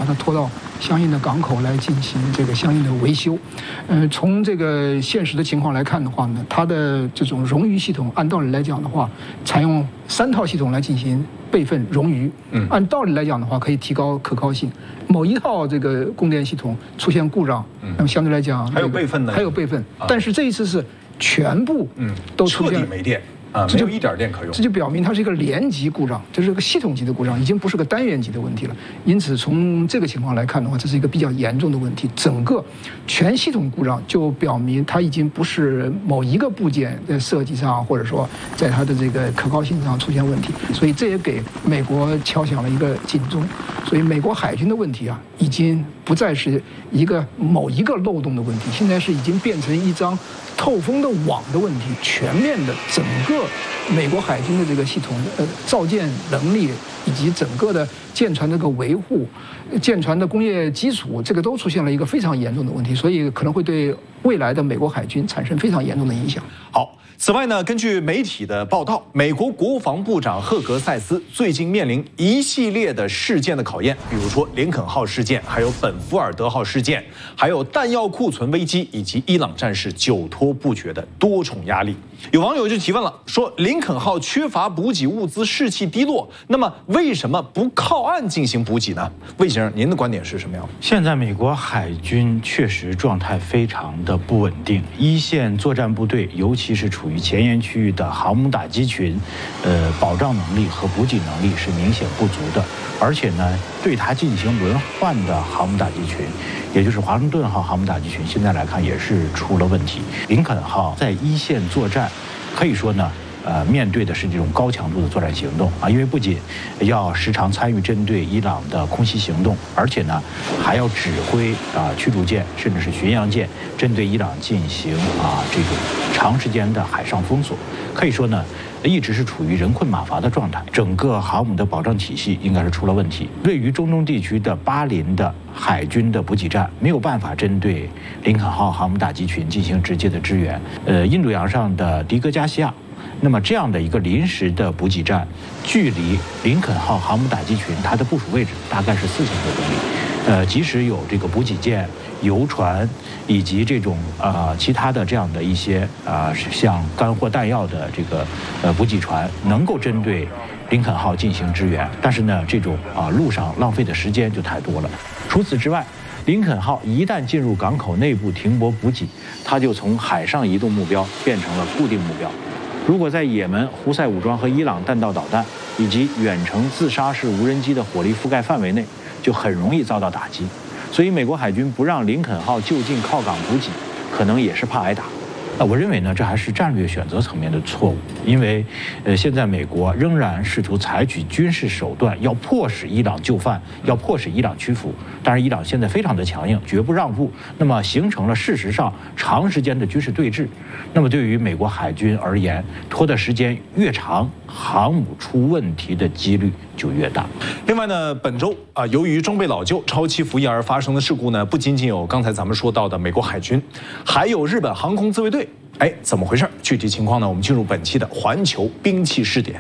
把它拖到相应的港口来进行这个相应的维修。从这个现实的情况来看的话呢，它的这种冗余系统，按道理来讲的话，采用3套系统来进行备份冗余，按道理来讲的话，可以提高可靠性。某一套这个供电系统出现故障，那么相对来讲还有备份的， 还有备份，但是这一次是全部都出现彻底没电。没有一点电可用， 这就表明它是一个连级故障，这是个系统级的故障，已经不是个单元级的问题了。因此，从这个情况来看的话，这是一个比较严重的问题。整个全系统故障就表明它已经不是某一个部件在设计上，或者说在它的这个可靠性上出现问题。所以这也给美国敲响了一个警钟。所以美国海军的问题啊，已经不再是某一个漏洞的问题，现在是已经变成一张透风的网的问题，全面的整个美国海军的这个系统造舰能力以及整个的舰船这个维护、舰船的工业基础，这个都出现了一个非常严重的问题，所以可能会对未来的美国海军产生非常严重的影响。 好，此外呢，根据媒体的报道，美国国防部长赫格塞斯最近面临一系列的事件的考验，比如说林肯号事件，还有本福尔德号事件，还有弹药库存危机，以及伊朗战事久拖不决的多重压力。有网友就提问了，说林肯号缺乏补给物资，士气低落，那么为什么不靠岸进行补给呢？魏先生，您的观点是什么样的？ 现在美国海军确实状态非常的不稳定，一线作战部队，尤其是处于前沿区域的航母打击群，保障能力和补给能力是明显不足的，而且呢，对它进行轮换的航母打击群，也就是华盛顿号航母打击群，现在来看也是出了问题。林肯号在一线作战，可以说呢，面对的是这种高强度的作战行动啊，因为不仅要时常参与针对伊朗的空袭行动，而且呢，还要指挥驱逐舰甚至是巡洋舰针对伊朗进行这种长时间的海上封锁，可以说呢，一直是处于人困马乏的状态，整个航母的保障体系应该是出了问题。对于中东地区的巴林的海军的补给站，没有办法针对林肯号航母打击群进行直接的支援。印度洋上的迪戈加西亚，那么这样的一个临时的补给站，距离林肯号航母打击群它的部署位置大概是4000多公里。即使有这个补给舰、游船以及这种其他的这样的一些像干货弹药的这个补给船，能够针对林肯号进行支援，但是呢，这种路上浪费的时间就太多了。除此之外，林肯号一旦进入港口内部停泊补给，它就从海上移动目标变成了固定目标。如果在也门胡塞武装和伊朗弹道导弹以及远程自杀式无人机的火力覆盖范围内，就很容易遭到打击。所以美国海军不让林肯号就近靠港补给，可能也是怕挨打。我认为呢，这还是战略选择层面的错误，因为现在美国仍然试图采取军事手段，要迫使伊朗就范，要迫使伊朗屈服。当然，伊朗现在非常的强硬，绝不让步，那么形成了事实上长时间的军事对峙。那么对于美国海军而言，拖的时间越长，航母出问题的几率就越大。 另外呢，本周由于装备老旧、超期服役而发生的事故呢，不仅仅有刚才咱们说到的美国海军，还有日本航空自卫队。怎么回事？具体情况呢？我们进入本期的环球兵器试点。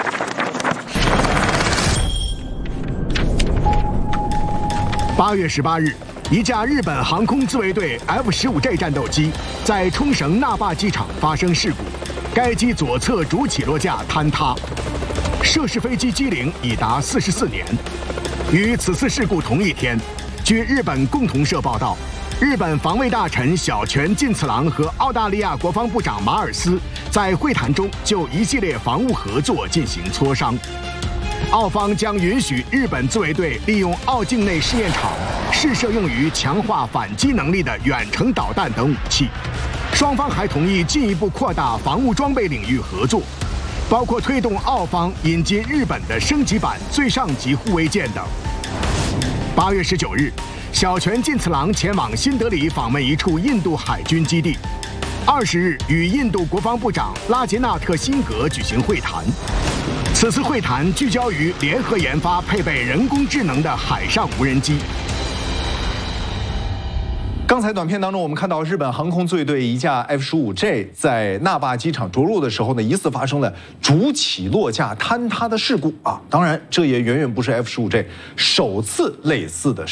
8月18日，一架日本航空自卫队 F-15J 战斗机在冲绳那霸机场发生事故，该机左侧主起落架坍塌，涉事飞机机龄已达44年。与此次事故同一天，据日本共同社报道，日本防卫大臣小泉进次郎和澳大利亚国防部长马尔斯在会谈中就一系列防务合作进行磋商。澳方将允许日本自卫队利用澳境内试验场试射用于强化反击能力的远程导弹等武器。双方还同意进一步扩大防务装备领域合作，包括推动澳方引进日本的升级版最上级护卫舰等。8月19日，小泉进次郎前往新德里访问一处印度海军基地，20日与印度国防部长拉杰纳特辛格举行会谈。此次会谈聚焦于联合研发配备人工智能的海上无人机。 刚才短片当中，我们看到日本航空自卫队一架 F-15J 在那霸机场着陆的时候呢，疑似发生了主起落架坍塌的事故啊。当然，这也远远不是 F-15J 首次类似的